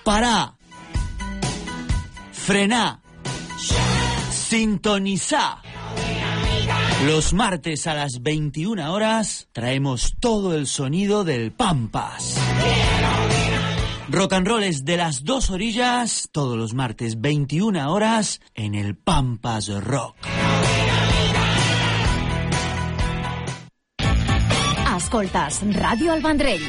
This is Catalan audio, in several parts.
parar, frenar, sintonizar. Los martes a las 21 horas traemos todo el sonido del Pampas. Rock and roll es de las dos orillas, todos los martes 21 horas en el Pampas Rock. Escoltes Ràdio El Vendrell.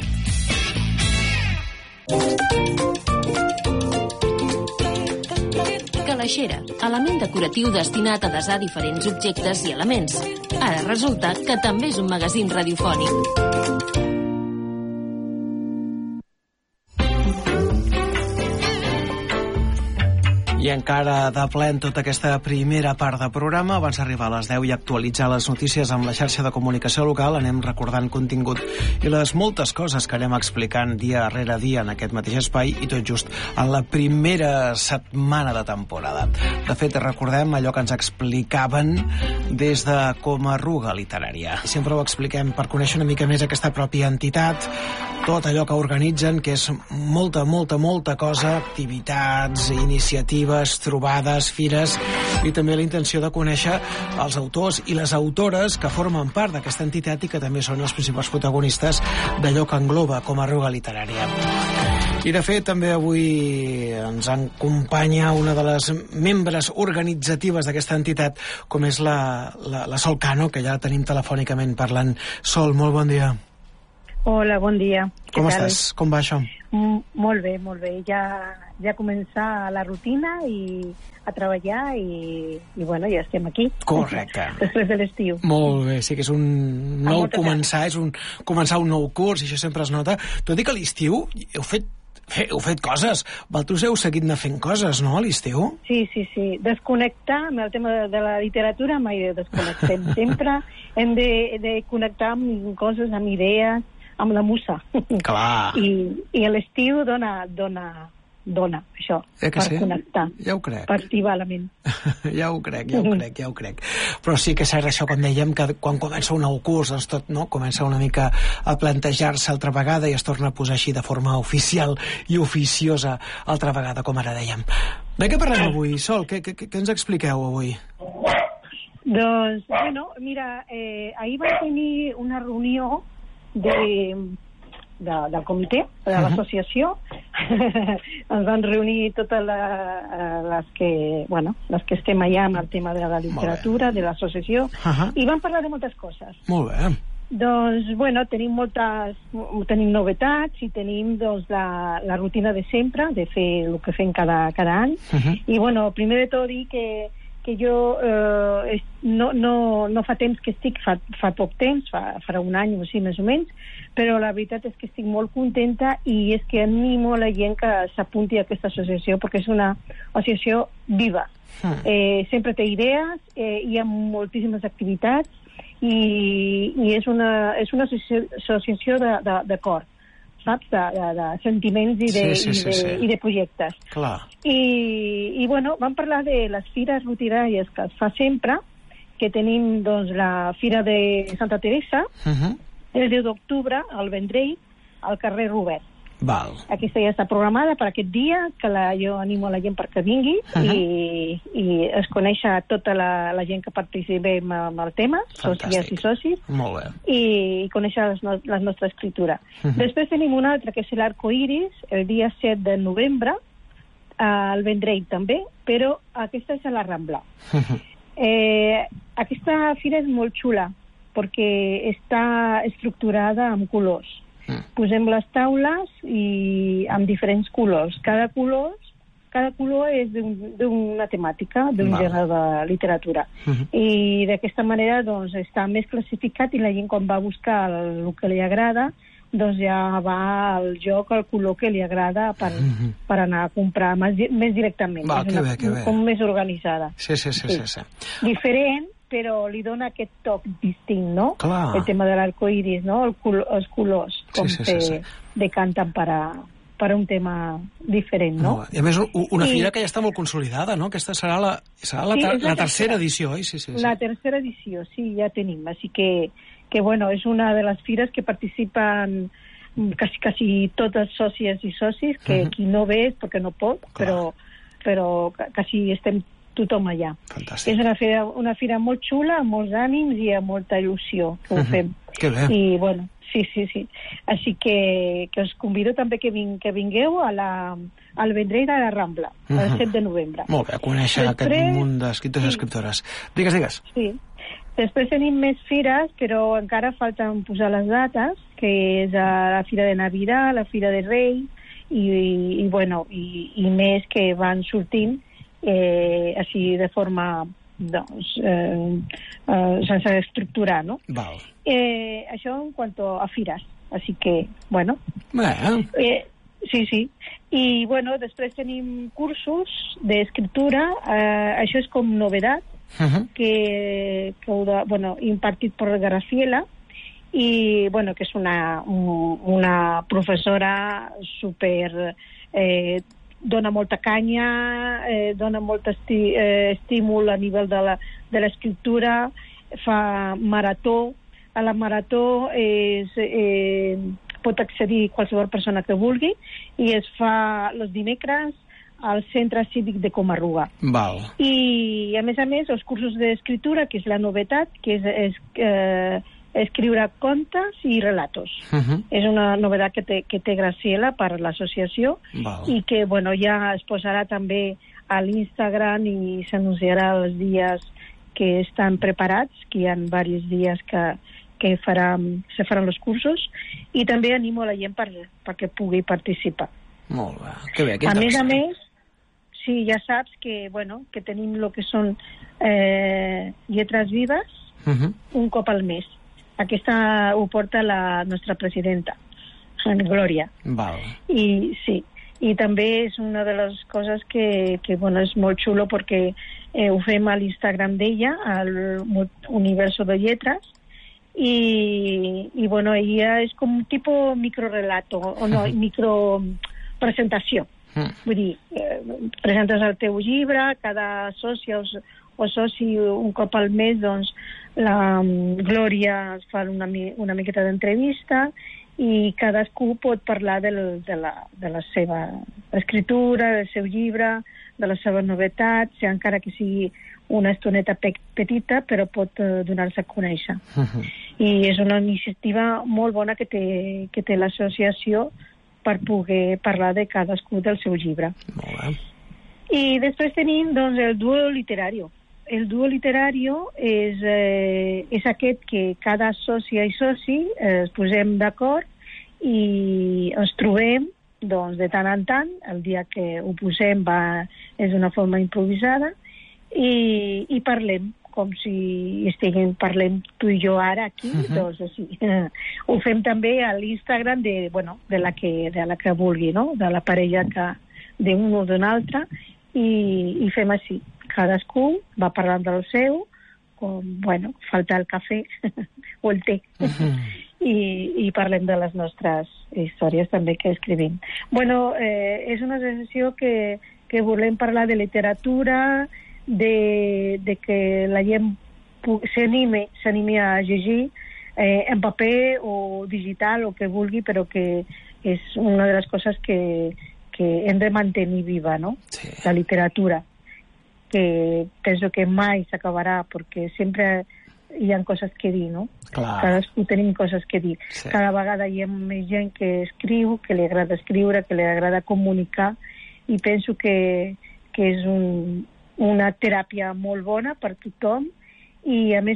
Calaixera, element decoratiu destinat a desar diferents objectes i elements. Ara resulta que també és un magazín radiofònic. I encara de ple en tota aquesta primera part de programa, abans d'arribar a les 10 i actualitzar les notícies amb la xarxa de comunicació local, anem recordant contingut i les moltes coses que anem explicant dia rere dia en aquest mateix espai, i tot just en la primera setmana de temporada. De fet, recordem allò que ens explicaven des de Comarruga Literària. Sempre ho expliquem per conèixer una mica més aquesta pròpia entitat, tot allò que organitzen, que és molta cosa, activitats, iniciatives, trobades, fires, i també la intenció de conèixer els autors i les autores que formen part d'aquesta entitat i que també són els principals protagonistes d'allò que engloba Comarruga Literària. I de fet també avui ens acompanya una de les membres organitzatives d'aquesta entitat, com és la Sol Cano, que ja la tenim telefònicament parlant. Sol, molt bon dia. Hola, bon dia. Com estàs? Com va això? Molt bé, molt bé. Ja comença la rutina i a treballar i bueno, ja estem aquí. Correcte. Després de l'estiu. Molt bé, sí que és un nou començar, és un començar un nou curs, i això sempre es nota. Tot i que a l'estiu heu fet coses. Vosaltres heu seguit anar fent coses, no, a l'estiu? Sí. Desconnectar amb el tema de la literatura mai desconnectem. Sempre hem de connectar amb coses, amb idees, amb la musa. Clar. I a l'estiu dona això, per connectar. Ja ho crec. Per activar la ment. Ja ho crec. Però sí que és cert això, com dèiem, que quan comença un nou curs, doncs tot, no?, comença una mica a plantejar-se altra vegada i es torna a posar així de forma oficial i oficiosa altra vegada, com ara dèiem. De què parlem avui, Sol? Què ens expliqueu avui? Doncs, bueno, mira, ahir vam tenir una reunió del comitè, de l'associació. Ens van reunir totes les que estem allà amb el tema de la literatura, de l'associació, i vam parlar de moltes coses. Molt bé. Doncs, bueno, tenim novetats i tenim doncs, la rutina de sempre, de fer el que fem cada any. I, bueno, primer de tot dir que jo no fa temps que estic, fa poc temps, farà un any o així més o menys, però la veritat és que estic molt contenta i és que animo la gent que s'apunti a aquesta associació, perquè és una associació viva. Sempre té idees, hi ha moltíssimes activitats i és una associació de cor, saps? De sentiments i de projectes. Clar. I bueno, vam parlar de les fires rutinàries que es fa sempre, que tenim doncs la Fira de Santa Teresa, el 10 d'octubre, al Vendrell, al carrer Robert. Val. Aquesta ja està programada per aquest dia, que jo animo a la gent perquè vingui i es coneix a tota la gent que participem amb el tema, sòcies i socis. Molt bé. I conèixer la nostra escriptura. Després tenim una altra, que és l'Arcoiris, el dia 7 de novembre, al Vendrell també, però aquesta és a la Rambla. Aquesta fira és molt xula, perquè està estructurada amb colors. Posem les taules i amb diferents colors. Cada color és d'una temàtica, d'un gènere de literatura. I d'aquesta manera doncs, està més classificat i la gent quan va a buscar el que li agrada doncs ja va al joc, al color que li agrada per anar a comprar més directament. Que bé. Com més organitzada. Sí. Diferent, però li dona aquest toc distint, no? Clar. El tema de l'arcoiris, no? Els colors, com se decanten per a un tema diferent, no? I a més, una fira que ja està molt consolidada, no? Aquesta serà la tercera edició, oi? Sí. La tercera edició, sí, ja tenim. Així que bueno, és una de les fires que participen quasi totes sòcies i socis, que qui no ve és perquè no pot, però quasi estem tothom allà. Fantàstic. És una fira molt xula, amb molts ànims i amb molta il·lusió que ho fem. Que bé. I, bueno, sí. Així que us convido també que vingueu al Vendrell de la Rambla, el 7 de novembre. Molt bé, conèixer aquest munt d'escriptors i escriptores. Digues. Sí. Després tenim més fires, però encara falten posar les dates, que és la Fira de Navidad, la Fira de Rei, i més que van sortint així de forma sense estructurar, ¿no? Val. Això en cuanto a fires, así que, bueno. Sí. I, bueno, després tenim cursos d'escriptura, això és com novedat, que impartit per Graciela, i, bueno, que és una professora super... dona molta canya, dona molt estímul a nivell de l'escriptura, fa marató. A la marató pot accedir qualsevol persona que vulgui i es fa els dimecres al Centre Cívic de Comarruga. Val. I, a més, els cursos d'escriptura, que és la novetat, que és escriure contes i relatos. És una novetat que té Graciela per l'associació i que, bueno, ja es posarà també a l'Instagram i s'anunciarà els dies que estan preparats, que hi ha diversos dies que se faran els cursos, i també animo a la gent perquè pugui participar. Molt bé, que bé. A més, sí, ja saps que, bueno, que tenim el que són lletres vives un cop al mes. Aquesta ho porta la nostra presidenta, Glòria. Val. I sí, i també és una de les coses que bueno, és molt xulo perquè ho fem a l'Instagram d'ella, al Universo de Lletres, i bueno, ella és com un tipus microrelato, o no, micropresentació. Vull dir, presentes el teu llibre, cada soci o soci un cop al mes, doncs la Glòria es fa una miqueta d'entrevista i cadascú pot parlar de la seva escriptura, del seu llibre, de les seves novetats, encara que sigui una estoneta petita, però pot donar-se a conèixer. I és una iniciativa molt bona que té l'associació per poder parlar de cadascú del seu llibre. Molt bé. I després tenim, doncs, el duo literario. El duo literario és aquest que cada sòcia i soci es posem d'acord i ens trobem, doncs, de tant en tant. El dia que ho posem és d'una forma improvisada i parlem, com si parlem tu i jo ara aquí, doncs així. Ho fem també a l'Instagram de la que vulgui, no? De la parella d'un o d'un altre, i fem així. Cadascú va parlant del seu, com, bueno, falta el cafè o el té, i parlem de les nostres històries també que escrivim. Bueno, és una sessió que volem parlar de literatura, de que la gent s'animi a llegir en paper o digital o que vulgui, però que és una de les coses que hem de mantenir viva, no? Sí. La literatura, que penso que mai s'acabarà perquè sempre hi ha coses que dir, no? Clar. Cadascú tenim coses que dir. Sí. Cada vegada hi ha més gent que escriu, que li agrada escriure, que li agrada comunicar, i penso que és una teràpia molt bona per tothom, i a més,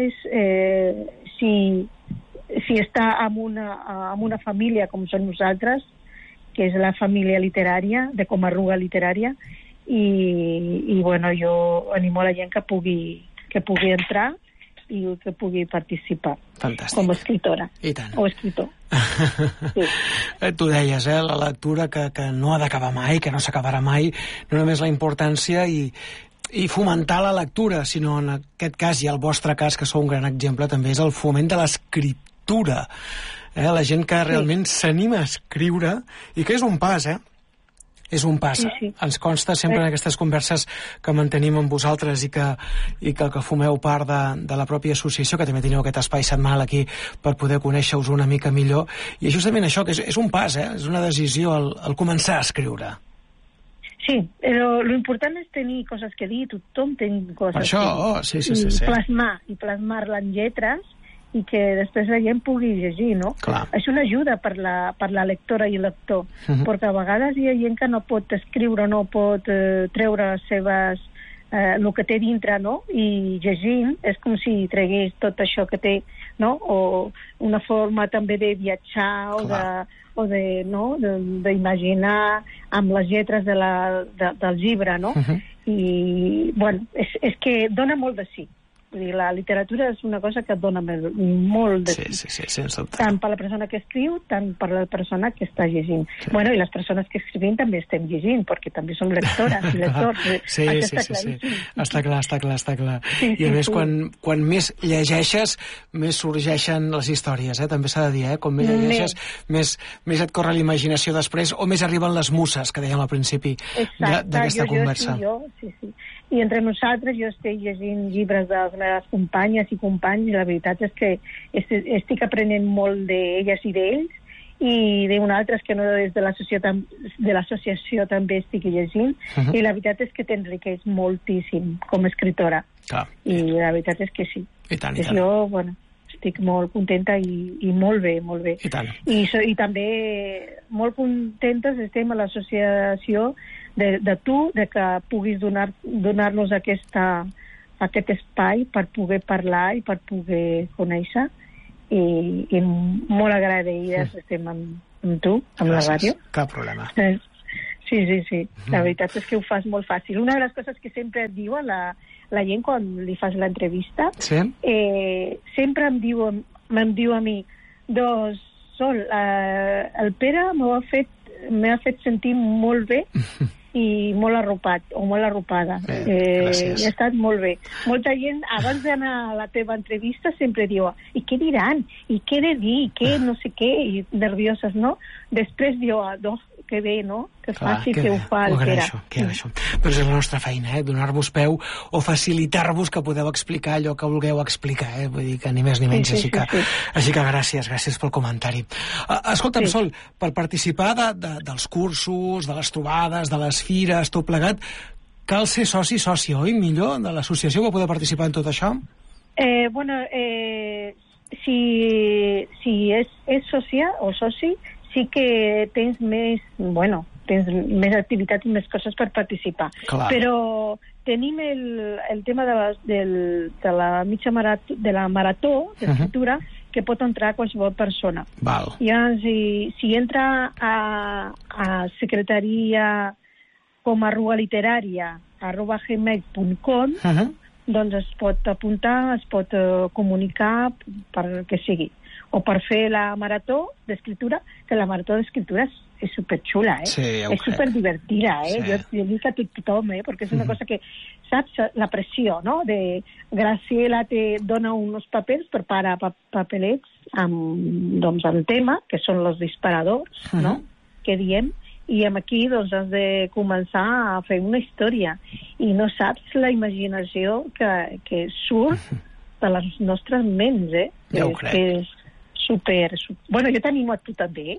si està amb una família com som nosaltres, que és la família literària, de Comarruga Literària, i bueno, jo animo a la gent que pugui entrar i que pugui participar. Fantàstic. Com a escriptora. I tant. O escriptor. Sí. Tu deies, la lectura que no ha d'acabar mai, que no s'acabarà mai, no només la importància i fomentar la lectura, sinó en aquest cas, i el vostre cas, que sou un gran exemple, també és el foment de l'escriptura. La gent que realment s'anima a escriure, i que és un pas, És un pas. Sí. Ens consta sempre en aquestes converses que mantenim amb vosaltres i que formeu part de la pròpia associació, que també teniu aquest espai setmanal aquí per poder conèixer-us una mica millor. I és justament això, que és un pas, és una decisió al començar a escriure. Sí, però l'important és tenir coses que dir, tothom té coses per això, que dir. Sí. I plasmar-la en lletres i que després la gent pugui llegir, no? Clar. És una ajuda per la lectora i el lector, perquè a vegades hi ha gent que no pot escriure, no pot treure les seves el que té dintre, no? I llegint és com si tregués tot això que té, no? O una forma també de viatjar o d'imaginar amb les lletres del llibre, no? I, bueno, és que dona molt de sí. Vull dir, la literatura és una cosa que et dona molt de sí. Sí, sens dubte. Tant per la persona que escriu, tant per la persona que està llegint. Sí. Bueno, i les persones que escrivim també estem llegint, perquè també som lectores i lectors. Sí. Està clar. Sí, i a més, quan més llegeixes, més sorgeixen les històries, també s'ha de dir, com més llegeixes, més et corre l'imaginació després, o més arriben les muses, que dèiem al principi d'aquesta conversa. Sí. I entre nosaltres jo estic llegint llibres de les meves companyes i companys, i la veritat és que estic aprenent molt d'elles i d'ells, i d'un altre que no és de l'associació també estic llegint, i la veritat és que t'enriqueix moltíssim com a escriptora. I la veritat és que sí. I tant. Jo, bueno, estic molt contenta i molt bé. I tant. I també molt contentes estem a l'associació de tu, de que puguis donar-nos aquest espai per poder parlar i per poder conèixer, i molt agraïdes estem amb tu, amb la ràdio. Cap problema. Sí. La veritat és que ho fas molt fàcil. Una de les coses que sempre et diu la gent quan li fas l'entrevista, sempre em diu a mi, doncs, Sol, el Pere m'ha fet sentir molt bé i molt arropat o molt arropada. Gràcies. Ha estat molt bé. Molta gent, abans d'anar a la teva entrevista, sempre diu, i què diran? I què he de dir? I què no sé què? I nervioses, no? Després diu, que bé, no? Que fàcil que ho fa el Pere. Però és la nostra feina, donar-vos peu o facilitar-vos que podeu explicar allò que vulgueu explicar, vull dir que ni més ni menys. Així que gràcies pel comentari. Escolta'm, Sol, per participar dels cursos, de les trobades, de les fires, tot plegat, cal ser soci, oi? Millor, de l'associació, per poder participar en tot això? Si és sòcia o soci, sí que tens més activitat i més coses per participar. Clar. Però tenim el tema de la mitja marató, de la marató d'escriptura, que pot entrar qualsevol persona. Val. I si entra a secretaria com a @literària@gmail.com, doncs es pot apuntar, es pot comunicar per que sigui. O per fer la marató d'escriptura, que la marató d'escriptura és superxula, Sí, ja ho és superdivertida, Sí. Jo dic a tothom, perquè és una cosa que, saps, la pressió, no? Graciela te dona uns papers, prepara papelets amb el tema, que són els disparadors, no? Que diem, i aquí doncs has de començar a fer una història, i no saps la imaginació que surt de les nostres ments, Ja ho crec. Que és Bueno, jo t'animo a tu també.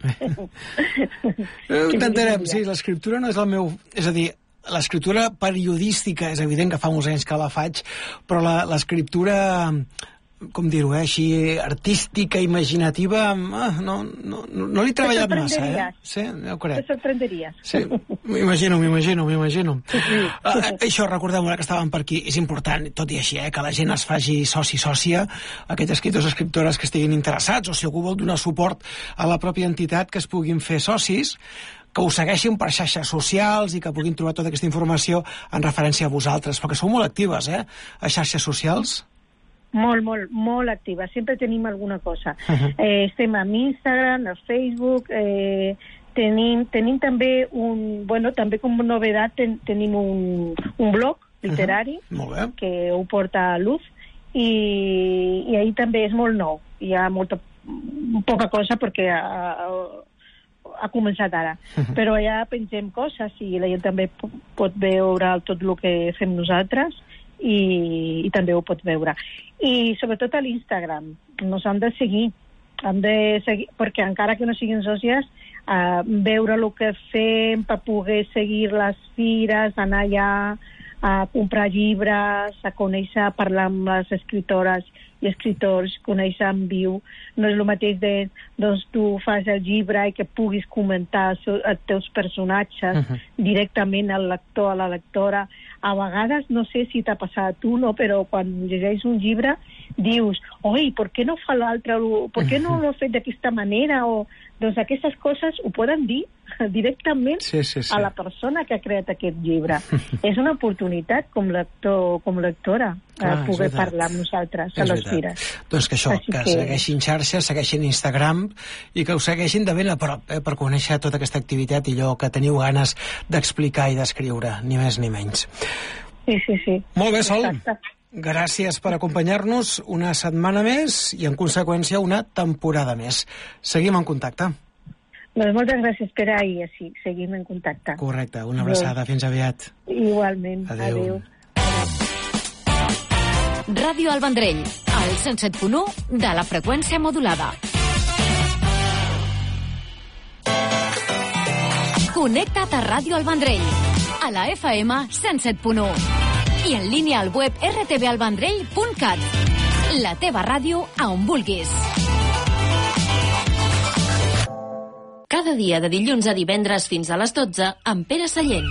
Ho intentarem, sí, l'escriptura no és el meu... És a dir, l'escriptura periodística és evident que fa molts anys que la faig, però l'escriptura, com dir-ho, així artística, imaginativa, no l'he treballat massa, Sí, ja ho crec. Te sorprenderies. Sí, m'imagino. Això, recordem, ara que estàvem per aquí, és important, tot i així, que la gent es faci sòcia, aquests escriptors o escriptores que estiguin interessats, o si algú vol donar suport a la pròpia entitat, que es puguin fer socis, que us segueixin per xarxes socials i que puguin trobar tota aquesta informació en referència a vosaltres, perquè sou molt actives, a xarxes socials. Molt activa. Sempre tenim alguna cosa. Estem a Instagram, a Facebook, tenim també també com novedat tenim un blog literari que ho porta a Luz, i ahir també és molt nou. Hi ha poca cosa perquè ha començat ara. Però ja pensem coses i la gent també pot veure tot el que fem nosaltres i també ho pot veure. I sobretot a l'Instagram. Nos han de seguir, perquè encara que no siguin sòcies, veure el que fem per poder seguir les fires, anar allà a comprar llibres, a conèixer, a parlar amb les escritores i escriptors, conèixer en viu. No és el mateix doncs tu fas el llibre i que puguis comentar els teus personatges directament al lector, a la lectora. A vegades, no sé si t'ha passat a tu, no, però quan llegeix un llibre dius, oi, per què no fa l'altre? Per què no l'ha fet d'aquesta manera? Doncs aquestes coses ho poden dir directament a la persona que ha creat aquest llibre. És una oportunitat com lector, com lectora, poder parlar amb nosaltres a les fires. Doncs que això, que segueixin xarxes, segueixin Instagram i que ho segueixin de ben a prop, per conèixer tota aquesta activitat i allò que teniu ganes d'explicar i d'escriure, ni més ni menys. Sí. Molt bé, Sol. Gràcies per acompanyar-nos una setmana més i, en conseqüència, una temporada més. Seguim en contacte. Doncs moltes gràcies, Pere, i així seguim en contacte. Correcte, una abraçada, fins aviat. Igualment, adéu. Ràdio El Vendrell, al 107.1 de la freqüència modulada. Connecta't a Ràdio El Vendrell, a la FM 107.1 i en línia al web rtvalvendrell.cat. La teva ràdio a on vulguis. Cada dia de dilluns a divendres fins a les 12 amb Pere Sallent.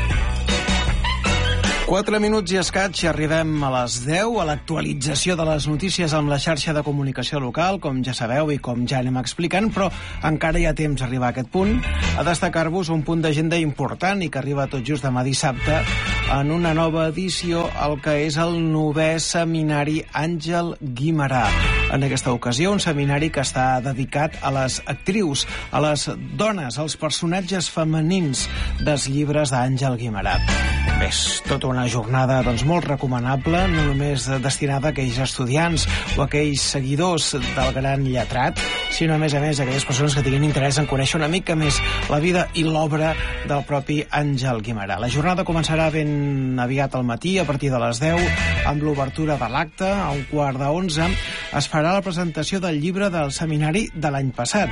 4 minuts i escaig i arribem a les 10 a l'actualització de les notícies amb la xarxa de comunicació local, com ja sabeu i com ja anem explicant, però encara hi ha temps d'arribar a aquest punt. A destacar-vos un punt d'agenda important i que arriba tot just demà dissabte en una nova edició, el que és el 9è Seminari Àngel Guimerà. En aquesta ocasió, un seminari que està dedicat a les actrius, a les dones, als personatges femenins dels llibres d'Àngel Guimerà. Bé, és tota una jornada molt recomanable, no només destinada a aquells estudiants o a aquells seguidors del gran lletrat, sinó a més a aquelles persones que tinguin interès en conèixer una mica més la vida i l'obra del propi Àngel Guimerà. La jornada començarà ben aviat al matí, a partir de les 10, amb l'obertura de l'acte. A 10:45 es farà la presentació del llibre del seminari de l'any passat,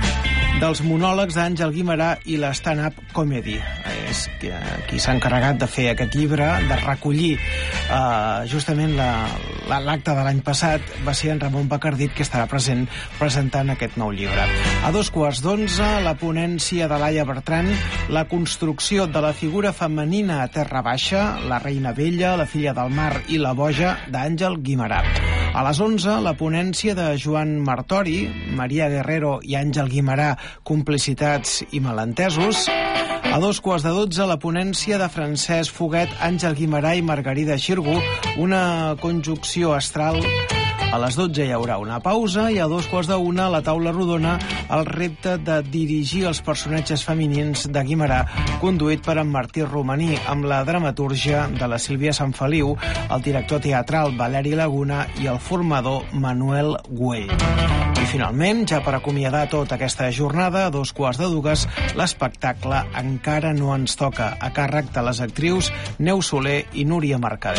dels monòlegs d'Àngel Guimerà i l'stand-up comedy. És qui s'ha encarregat de fer aquest llibre, de recollir justament l'acte de l'any passat, va ser en Ramon Bacardit, que estarà present presentant aquest nou llibre. A 11:15, la ponència de Laia Bertran, la construcció de la figura femenina a Terra Baixa, la reina vella, la filla del mar i la boja, d'Àngel Guimerà. A les 11, la ponència de Joan Martori, Maria Guerrero i Àngel Guimerà, complicitats i malentesos. A 11:45, la ponència de Francesc Foguet, Àngel Guimerà i Margarida Xirgu, una conjunció astral. A les 12 hi haurà una pausa i a 2:15, la taula rodona, el repte de dirigir els personatges femenins de Guimerà, conduït per en Martí Romaní, amb la dramatúrgia de la Sílvia Sanfeliu, el director teatral Valeri Laguna i el formador Manuel Güell. I finalment, ja per acomiadar tota aquesta jornada, a 2:15, l'espectacle Encara no ens toca, a càrrec de les actrius Neus Soler i Núria Mercader.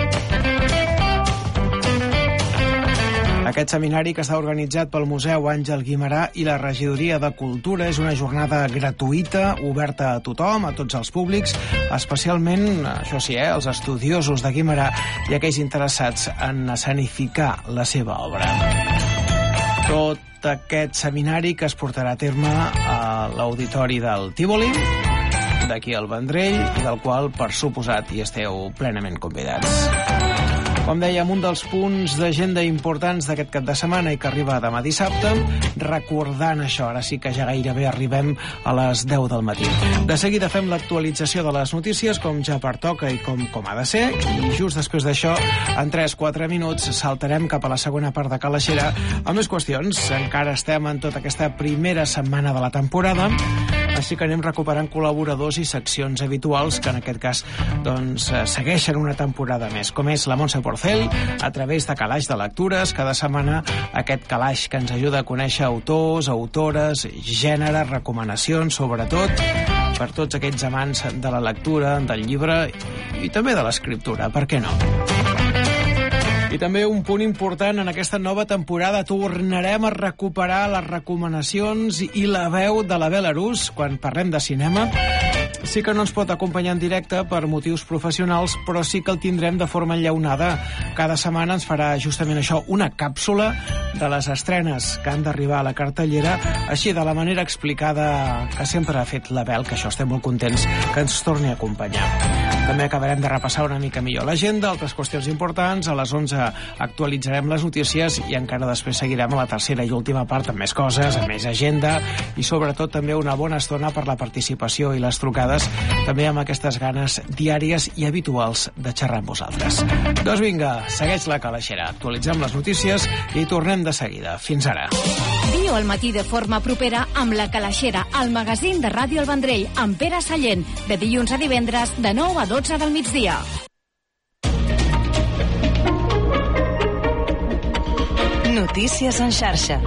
Aquest seminari, que està organitzat pel Museu Àngel Guimerà i la Regidoria de Cultura, és una jornada gratuïta, oberta a tothom, a tots els públics, especialment, això sí, els estudiosos de Guimerà i aquells interessats en escenificar la seva obra. Tot aquest seminari que es portarà a terme a l'auditori del Tívoli, d'aquí al Vendrell, i del qual, per suposat, hi esteu plenament convidats. Com dèiem, un dels punts d'agenda importants d'aquest cap de setmana i que arriba demà dissabte, recordant això, ara sí que ja gairebé arribem a les 10 del matí. De seguida fem l'actualització de les notícies, com ja pertoca i com ha de ser, i just després d'això, en 3-4 minuts, saltarem cap a la segona part de Calaixera amb més qüestions. Encara estem en tota aquesta primera setmana de la temporada, Així que anem recuperant col·laboradors i seccions habituals que en aquest cas doncs, segueixen una temporada més, com és la Montse Porcel, a través de Calaix de Lectures. Cada setmana aquest calaix que ens ajuda a conèixer autors, autores, gènere, recomanacions, sobretot per tots aquells amants de la lectura, del llibre i també de l'escriptura, per què no? I també un punt important en aquesta nova temporada, tornarem a recuperar les recomanacions i la veu de la Belarus quan parlem de cinema. Sí que no ens pot acompanyar en directe per motius professionals, però sí que el tindrem de forma enllaunada. Cada setmana ens farà justament això, una càpsula de les estrenes que han d'arribar a la cartellera, així de la manera explicada que sempre ha fet la Bel, que això estem molt contents que ens torni a acompanyar. També acabarem de repassar una mica millor l'agenda, altres qüestions importants. A les 11 actualitzarem les notícies i encara després seguirem a la tercera i última part amb més coses, amb més agenda i sobretot també una bona estona per la participació i les trucades, també amb aquestes ganes diàries i habituals de xerrar amb vosaltres. Doncs vinga, segueix la calaixera. Actualitzem les notícies i tornem de seguida. Fins ara. Viu al matí de forma propera amb la Calaixera, el magazín de Ràdio El Vendrell, amb Pere Sallent, de dilluns a divendres, de 9 a 12 del migdia. Notícies en xarxa.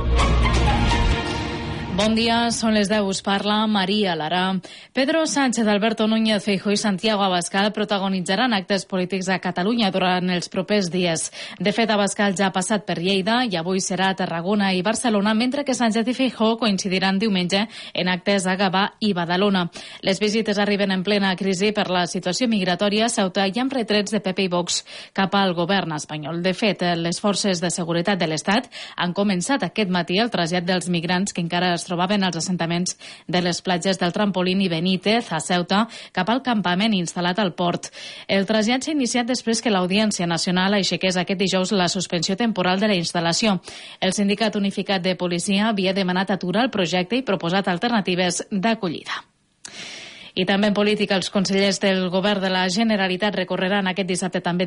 Bon dia, són les 10, us parla Maria Lara. Pedro Sánchez, Alberto Núñez Feijóo i Santiago Abascal protagonitzaran actes polítics a Catalunya durant els propers dies. De fet, Abascal ja ha passat per Lleida i avui serà a Tarragona i Barcelona, mentre que Sánchez i Feijóo coincidiran diumenge en actes a Gavà i Badalona. Les visites arriben en plena crisi per la situació migratòria a Ceuta i amb retrets de PP i Vox cap al govern espanyol. De fet, les forces de seguretat de l'Estat han començat aquest matí el trasllat dels migrants que encara es trobaven als assentaments de les platges del Trampolín i Benítez, a Ceuta, cap al campament instal·lat al port. El trasllat s'ha iniciat després que l'Audiència Nacional aixequés aquest dijous la suspensió temporal de la instal·lació. El Sindicat Unificat de Policia havia demanat aturar el projecte i proposat alternatives d'acollida. I també en política, els consellers del govern de la Generalitat recorreran aquest dissabte també